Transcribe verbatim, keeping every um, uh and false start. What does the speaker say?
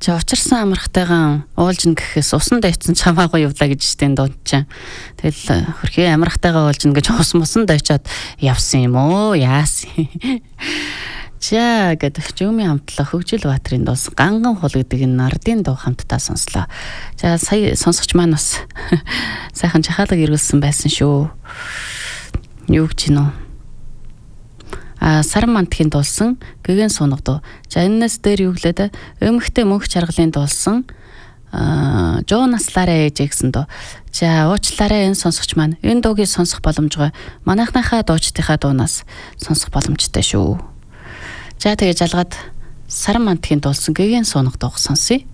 За учирсан амрахтайгаа уулжна гэхээс усан дойцсон чамаагүй явлаа гэж штэн дууд чинь. Тэгэл хөрхий амрахтайгаа уулжна гэж ус мусан дойчоод явсан юм уу? Яасан. За гэдэг Жүмийн хамтлаг Хөгжил Баатарын дуулсан Ганган хул гэдэг энэ нардын дуу хамтдаа сонслоо. За сая сонсогч маань бас сайхан жахаалга ирүүлсэн байсан шүү. Юу гэж нөө? А Саран мантхийн дуулсан Гэгэн сунаг дуу. За энэс дээр юу гэлээ өмгтэй мөнх чаргалын дуулсан а Жоо наслаарэ ээж гэсэн дуу. За уучлаарай энэ сонсогч маань энэ дуугийг сонсох боломжгүй манайхныхаа дуучдынхаа дуунаас сонсох боломжтой шүү. За тэгээ жалгаад Саран мантхийн дуулсан Гэгэн сунаг дууг сонсъё.